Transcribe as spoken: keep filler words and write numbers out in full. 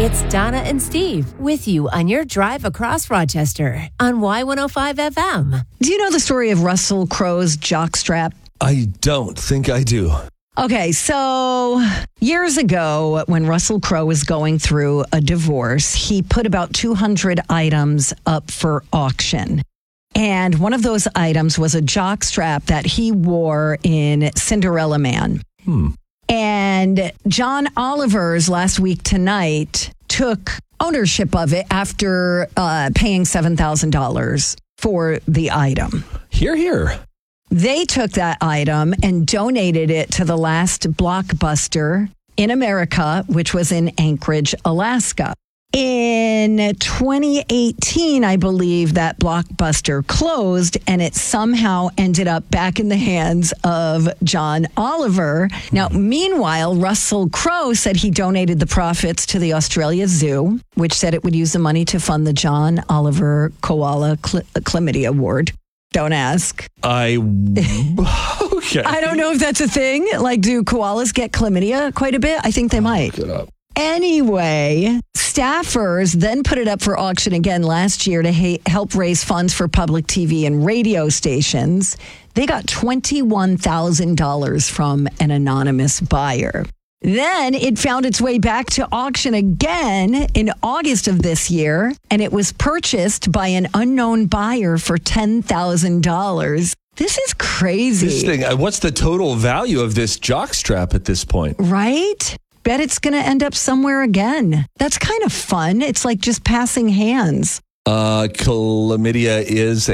It's Donna and Steve with you on your drive across Rochester on Y one oh five F M. Do you know the story of Russell Crowe's jockstrap? I don't think I do. Okay, so years ago, when Russell Crowe was going through a divorce, he put about two hundred items up for auction. And one of those items was a jockstrap that he wore in Cinderella Man. Hmm. And John Oliver's Last Week Tonight took ownership of it after uh, paying seven thousand dollars for the item. Hear, hear. They took that item and donated it to the last Blockbuster in America, which was in Anchorage, Alaska. In twenty eighteen, I believe that Blockbuster closed and it somehow ended up back in the hands of John Oliver. Now, meanwhile, Russell Crowe said he donated the profits to the Australia Zoo, which said it would use the money to fund the John Oliver Koala Cl- Chlamydia Award. Don't ask. I, okay. I don't know if that's a thing. Like, do koalas get chlamydia quite a bit? I think they might. Look it up. Anyway, staffers then put it up for auction again last year to ha- help raise funds for public T V and radio stations. They got twenty-one thousand dollars from an anonymous buyer. Then it found its way back to auction again in August of this year, and it was purchased by an unknown buyer for ten thousand dollars. This is crazy. This thing, uh, what's the total value of this jockstrap at this point? Right? Bet it's going to end up somewhere again. That's kind of fun. It's like just passing hands. Uh, chlamydia is